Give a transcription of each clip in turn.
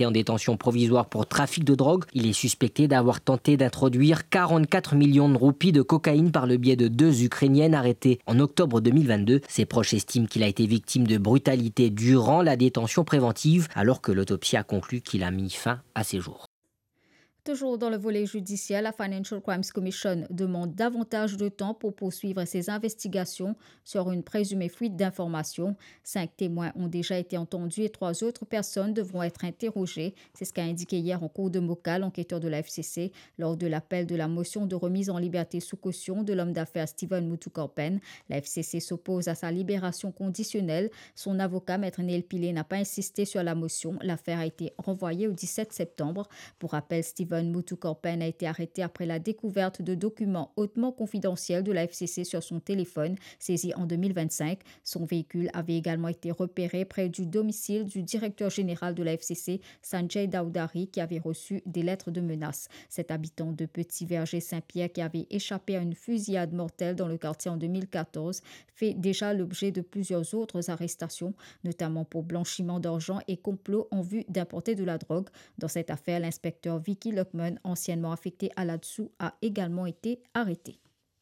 arrêté en détention provisoire pour trafic de drogue. Il est suspecté d'avoir tenté d'introduire 44 millions de roupies de cocaïne par le biais de 2 Ukrainiennes arrêtées en octobre 2022. Ses proches estiment qu'il a été victime de brutalité durant la détention préventive, alors que l'autopsie a conclu qu'il a mis fin à ses jours. Toujours dans le volet judiciaire, la Financial Crimes Commission demande davantage de temps pour poursuivre ses investigations sur une présumée fuite d'informations. 5 témoins ont déjà été entendus et 3 autres personnes devront être interrogées. C'est ce qu'a indiqué hier en cour de Moka l'enquêteur de la FCC lors de l'appel de la motion de remise en liberté sous caution de l'homme d'affaires Steven Mutukorpen. La FCC s'oppose à sa libération conditionnelle. Son avocat, Maître Neil Pillay, n'a pas insisté sur la motion. L'affaire a été renvoyée au 17 septembre. Pour rappel, Steven Mutukorpen a été arrêté après la découverte de documents hautement confidentiels de la FCC sur son téléphone, saisi en 2025. Son véhicule avait également été repéré près du domicile du directeur général de la FCC, Sanjay Dowdary, qui avait reçu des lettres de menace. Cet habitant de Petit Verger Saint-Pierre, qui avait échappé à une fusillade mortelle dans le quartier en 2014, fait déjà l'objet de plusieurs autres arrestations, notamment pour blanchiment d'argent et complot en vue d'importer de la drogue. Dans cette affaire, l'inspecteur Vicky Luckman, anciennement affecté à là-dessous, a également été arrêté.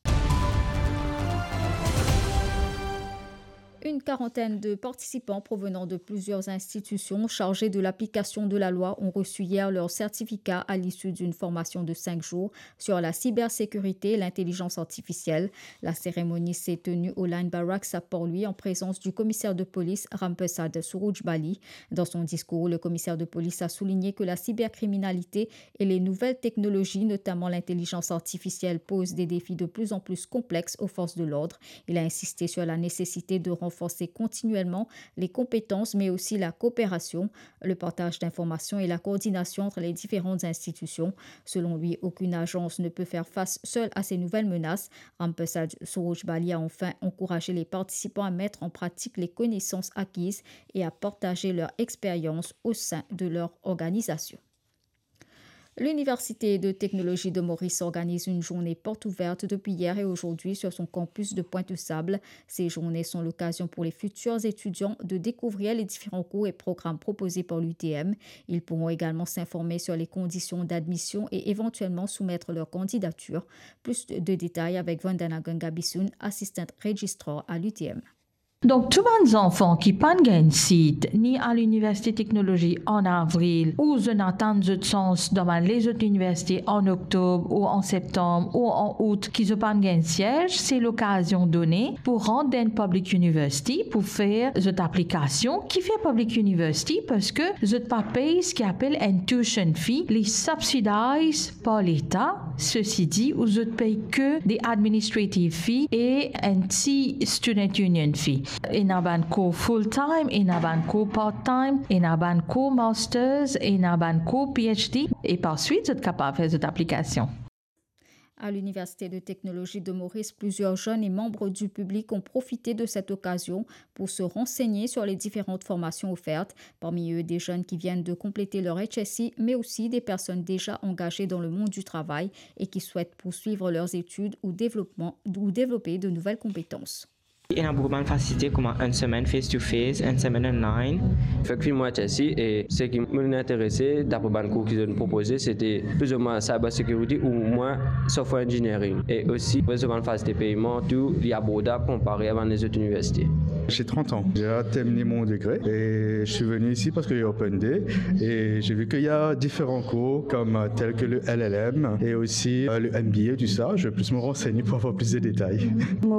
Une quarantaine de participants provenant de plusieurs institutions chargées de l'application de la loi ont reçu hier leur certificat à l'issue d'une formation de 5 jours sur la cybersécurité et l'intelligence artificielle. La cérémonie s'est tenue au Line Barracks à Port-Louis en présence du commissaire de police Rampersad Surujbali. Dans son discours, le commissaire de police a souligné que la cybercriminalité et les nouvelles technologies, notamment l'intelligence artificielle, posent des défis de plus en plus complexes aux forces de l'ordre. Il a insisté sur la nécessité de renforcer continuellement les compétences, mais aussi la coopération, le partage d'informations et la coordination entre les différentes institutions. Selon lui, aucune agence ne peut faire face seule à ces nouvelles menaces. Rampersad Surujbali a enfin encouragé les participants à mettre en pratique les connaissances acquises et à partager leur expérience au sein de leur organisation. L'Université de technologie de Maurice organise une journée porte ouverte depuis hier et aujourd'hui sur son campus de Pointe-Sable. Ces journées sont l'occasion pour les futurs étudiants de découvrir les différents cours et programmes proposés par l'UTM. Ils pourront également s'informer sur les conditions d'admission et éventuellement soumettre leur candidature. Plus de détails avec Vandana Gangabisoun, assistante registrar à l'UTM. Donc, tous les enfants qui n'ont pas de site ni à l'Université de technologie en avril ou en attente de sens dans les autres universités en octobre ou en septembre ou en août qui n'ont pas de siège, c'est l'occasion donnée pour rendre une public university pour faire cette application qui fait public university parce que vous pas payé ce qu'on appelle une tuition fee, les subsidisés par l'État. Ceci dit, vous ne payez que des administrative fees et un petit student union fee. In a banco full-time, in a banco part-time, in a banco masters, in a banco PhD. Et par suite, vous êtes capable de faire cette application. À l'Université de technologie de Maurice, plusieurs jeunes et membres du public ont profité de cette occasion pour se renseigner sur les différentes formations offertes. Parmi eux, des jeunes qui viennent de compléter leur HSI, mais aussi des personnes déjà engagées dans le monde du travail et qui souhaitent poursuivre leurs études ou développer de nouvelles compétences. Il y a beaucoup de facilité comme une semaine face-to-face, une semaine online. Fait que moi, et ce qui m'intéressait, d'après le cours qu'ils ont proposé, c'était plus ou moins cybersécurité ou moins software engineering. Et aussi, en phase de paiement, tout il y a abordable comparé avec les autres universités. J'ai 30 ans, j'ai terminé mon degré et je suis venu ici parce qu'il y a Open Day et j'ai vu qu'il y a différents cours comme tels que le LLM et aussi le MBA, tout ça. Je vais plus me renseigner pour avoir plus de détails.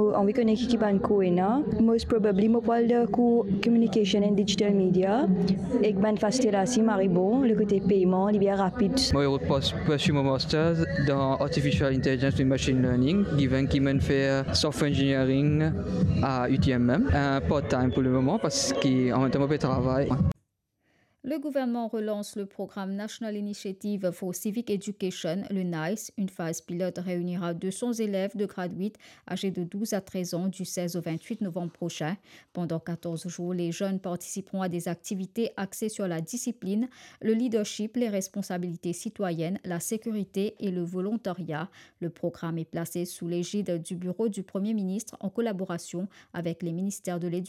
Most probably mo parle cours communication and digital media. Ik ben facilitatie Maribor, le côté paiement, il est bien rapide. Moi, je poursuis mon master dans artificial intelligence et machine learning, qui m'a fait software engineering à UTM même, part-time pour le moment parce qu'en même temps je travaille. Le gouvernement relance le programme National Initiative for Civic Education, le NICE. Une phase pilote réunira 200 élèves de grade 8 âgés de 12 à 13 ans du 16 au 28 novembre prochain. Pendant 14 jours, les jeunes participeront à des activités axées sur la discipline, le leadership, les responsabilités citoyennes, la sécurité et le volontariat. Le programme est placé sous l'égide du Bureau du Premier ministre en collaboration avec les ministères de l'Éducation